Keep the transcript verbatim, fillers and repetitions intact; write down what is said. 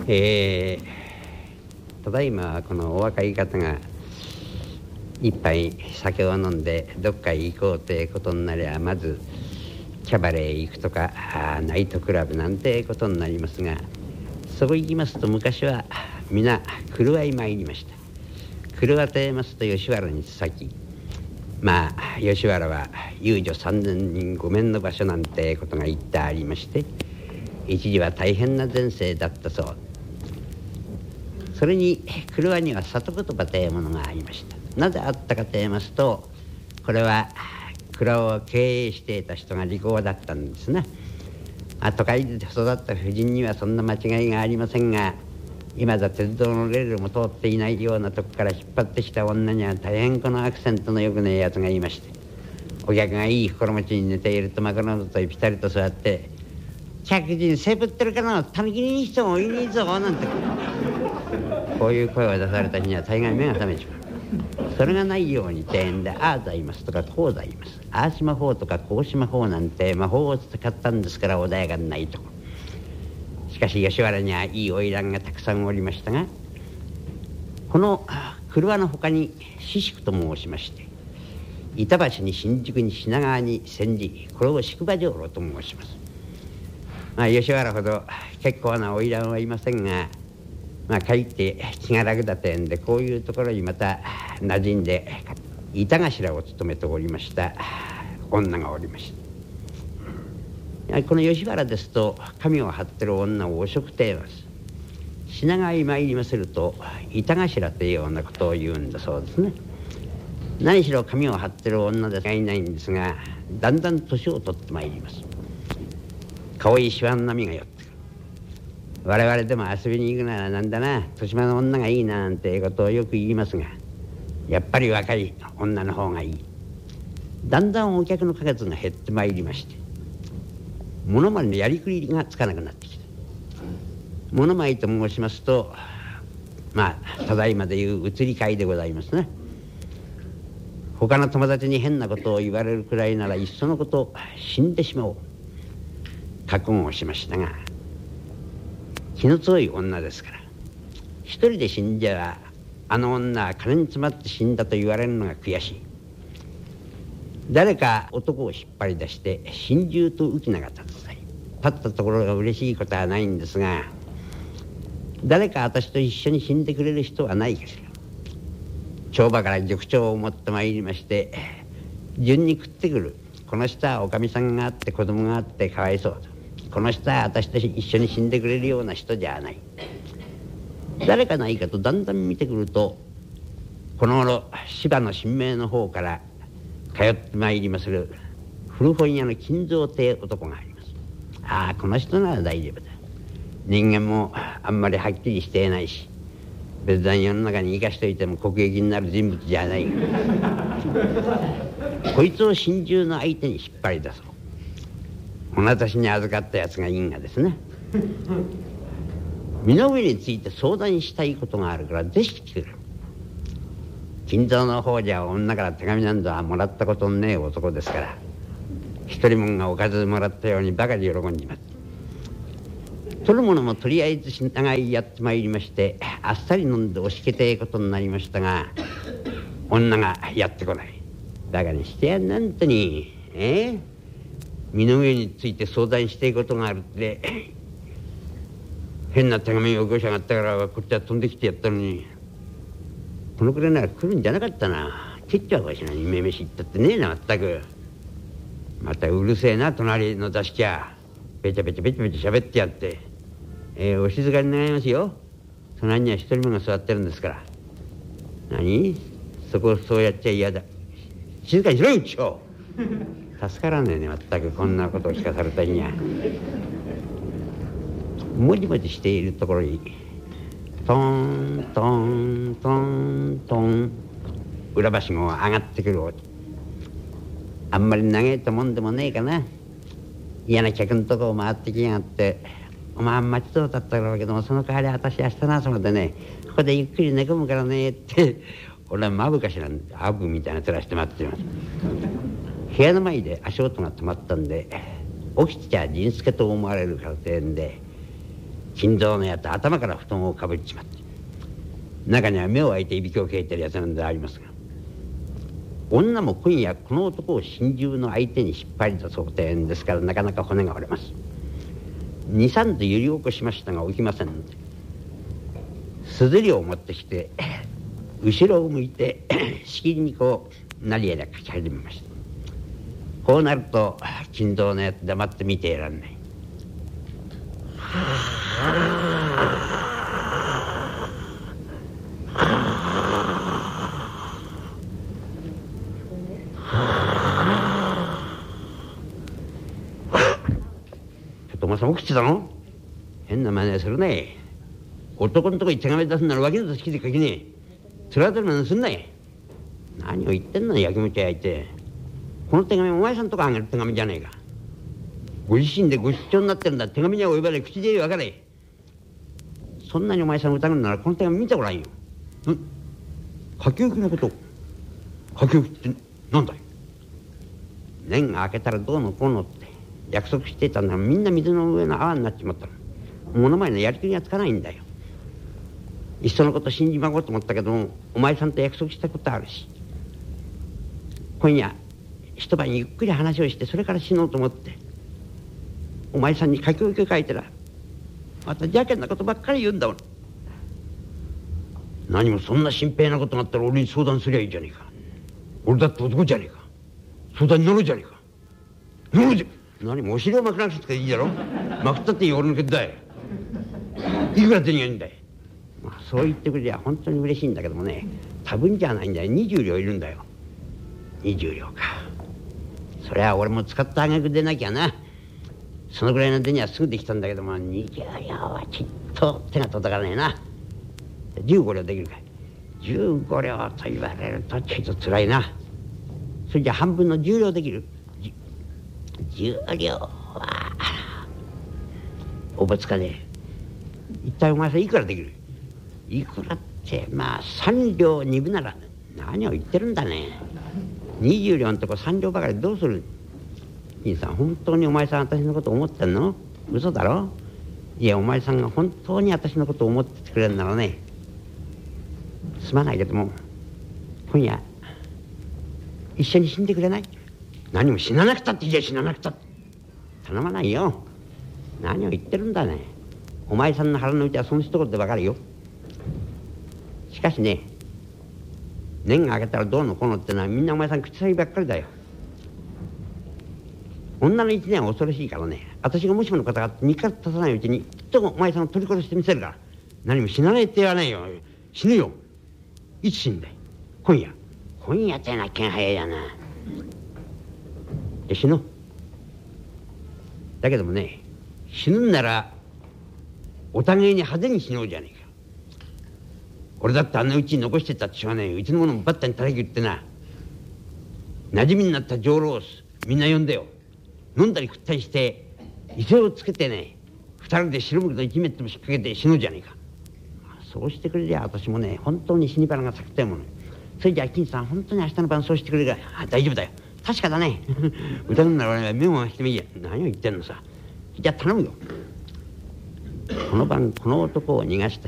えー、ただいまこのお若い方が一杯酒を飲んでどっかへ行こうということになりゃ、まずキャバレー行くとかナイトクラブなんてことになりますが、そこ行きますと昔は皆廓へ参りました。廓と言いますと吉原に先、まあ吉原は遊女三千人ごめんの場所なんてことが言ってありまして、一時は大変な前世だったそう。それに廓には里言葉というものがありました。なぜあったかと言いますと、これは蔵を経営していた人が利口だったんですね。都会で育った婦人にはそんな間違いがありませんが、今だ鉄道のレールも通っていないようなとこから引っ張ってきた女には大変このアクセントのよくねえやつがいまして、お客がいい心持ちに寝ていると枕元にピタリと座って「客人せぶってるかな、たぬきにしてもいねえぞ」なんてこういう声を出された日には大概目が覚めちまう。それがないように庭園でああざいますとかこうざいます、ああし魔法とかこうし魔法なんて魔法を使ったんですから穏やかにないとこ。しかし吉原にはいい花魁がたくさんおりましたが、この廓の他に四宿と申しまして、板橋に新宿に品川に千里、これを宿場城路と申します。まあ吉原ほど結構な花魁はいませんが、まあかえって気が楽だというんで、こういうところにまた馴染んで板頭を務めておりました女がおりました。この吉原ですと髪を張ってる女をお食と言います。品川に参りますると板頭というようなことを言うんだそうですね。何しろ髪を張ってる女ですがいないんですが、だんだん年を取ってまいります。顔いしわん波が寄ってくる。我々でも遊びに行くならなんだな、年間の女がいいななんていうことをよく言いますが、やっぱり若い女の方がいい。だんだんお客の数が減ってまいりまして、物まりのやりくりがつかなくなってきた。物まいと申しますと、まあただいまでいう移り買いでございますね。他の友達に変なことを言われるくらいならいっそのこと死んでしまおう覚悟をしましたが、気の強い女ですから、一人で死んじゃあの女は金に詰まって死んだと言われるのが悔しい。誰か男を引っ張り出して心中と浮き名が立つ。立ったところが嬉しいことはないんですが、誰か私と一緒に死んでくれる人はないかしら。帳場から塾長を持ってまいりまして、順に食ってくる。この人はおかみさんがあって子供があってかわいそうと、この人は私と一緒に死んでくれるような人じゃない。誰かないかとだんだん見てくると、この頃芝の新名の方から通ってまいりまする古本屋の金蔵という男があります。ああ、この人なら大丈夫だ。人間もあんまりはっきりしていないし、別段世の中に生かしておいても国益になる人物じゃない。こいつを心中の相手に引っ張り出そう。この私に預かったやつがいいんがですね、身の上について相談したいことがあるからぜひ来てくれ。金蔵の方じゃ女から手紙なんぞはもらったことのねえ男ですから、一人もんがおかずもらったようにばかり喜んでいます。取るものもとりあえず品川へやってまいりまして、あっさり飲んで押しけてえことになりましたが、女がやってこない。だからしてやんなんとに、えー、身の上について相談していことがあるって変な手紙を起こしやがったから、こっちは飛んできてやったのに、このくらいなら来るんじゃなかったな。切っちゃうかしらにめめしったってねえな、まったく。またうるせえな、隣の座敷はペチャペチャペチャペチャ喋ってやって、えー、お静かに願いますよ。隣には一人もが座ってるんですから。何そこをそうやっちゃ嫌だ。静かにしろよ、ちょ助からねえね、まったくこんなことを聞かされた日には。もじもじしているところにトントントントン裏橋号が上がってくる音。あんまり長いともんでもねえかな。嫌な客のとこを回ってきやがって、お前待ちそうだったろうけども、その代わり私明日の朝までねここでゆっくり寝込むからねって俺はまぶかしなんでアブみたいな面して待っています。部屋の前で足音が止まったんで、起きてちゃ仁助と思われるからってんで、 金蔵のやつ頭から布団をかぶっちまって、中には目を開いていびきをかいてるやつなんでありますが、女も今夜この男を心中の相手に引っ張り出そうというんですから、なかなか骨が折れます。二三度揺り起こしましたが起きませんので、すずりを持ってきて後ろを向いてしきりにこう何やら書き始めました。こうなると金蔵のやつ黙って見ていらんない。お前さん起きてたの？変な真似するね。男のとこに手紙出すなら脇のと好きで書きねえ。つられる真似すんなよ。何を言ってんのやきもち焼いて。この手紙お前さんとこあげる手紙じゃねえか。ご自身でご出張になってるんだ。手紙には及ばない。口で言う分かれ。そんなにお前さん疑うならこの手紙見てごらんよ。ん書き置きのこと。書き置きって何だい？年が明けたらどうのこうのって約束してたんだが、みんな水の上の泡になっちまったの。物前のやりくりがつかないんだよ。いっそのこと信じまごうと思ったけども、お前さんと約束したことあるし、今夜一晩ゆっくり話をしてそれから死のうと思ってお前さんに書き置きを書いてら、また邪険なことばっかり言うんだもん。何もそんな心配なことがあったら俺に相談すりゃいいじゃねえか。俺だって男じゃねえか。相談に乗るじゃねえか。乗るじゃ何もお尻をまくなくていいだろ。まくったっていい俺のケツだい。いくら手にがいいんだい。まあそう言ってくれりゃ本当に嬉しいんだけどもね、多分じゃないんだよ。にじゅう両いるんだよ。にじゅう両か。そりゃ俺も使ったあげくでなきゃな。そのぐらいの手にはすぐできたんだけども、にじゅう両はきっと手が届かねえな。じゅうご両できるかい。じゅうご両と言われるとちょいとつらいな。それじゃ半分のじゅう両できる。じゅう両はおぼつかねえ。一体お前さんいくらできる？いくらってまあさん両二分なら。何を言ってるんだね。にじゅう両のとこさん両ばかりどうする？兄さん本当にお前さん私のこと思ってんの？嘘だろ？いやお前さんが本当に私のこと思っててくれるならね、すまないけども今夜一緒に死んでくれない？何も死ななくたっていいや。死ななくたって頼まないよ。何を言ってるんだね。お前さんの腹の内はその一言でわかるよ。しかしね、年が明けたらどうのこうのってのはみんなお前さん口先ばっかりだよ。女の一年は恐ろしいからね、私がもしもの方がみっか経たないうちにきっとお前さんを取り殺してみせるから。何も死なないって言わないよ。死ぬよ。いつ死んだい？今夜。今夜ってな気が早いやな。で死の。だけどもね、死ぬんならお互いに派手に死のうじゃねえか。俺だってあんなうちに残してったってしょうがねえ。うちのものもバッタに叩き打ってな、馴染みになった上ロースみんな呼んでよ。飲んだり食ったりして威勢をつけてね、二人で白むくと一メットも引っ掛けて死のうじゃねえか。そうしてくれりゃ私もね本当に死に花が咲くというもの。それじゃあ金さん本当に明日の晩そうしてくれるから。あ、大丈夫だよ。確かだね。疑うなら俺は目を回してもいいや。何を言ってんのさ。じゃあ頼むよ。この晩この男を逃がした